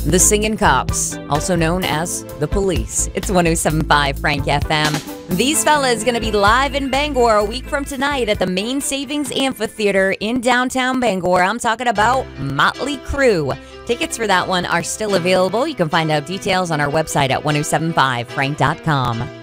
The Singing Cops, also known as The Police. It's 107.5 Frank FM. These fellas going to be live in Bangor a week from tonight at the Main Savings Amphitheater in downtown Bangor. I'm talking about Motley Crue. Tickets for that one are still available. You can find out details on our website at 1075frank.com.